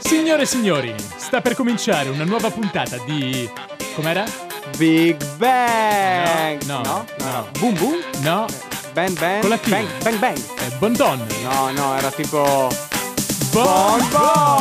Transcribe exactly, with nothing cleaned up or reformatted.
Signore e signori, sta per cominciare una nuova puntata di... com'era? Big Bang. No, no, no, no. no. Boom Boom. No, Bang Bang. Con la T. Bang Bang Bang. è Bon Don. No, no, era tipo Bon Bon!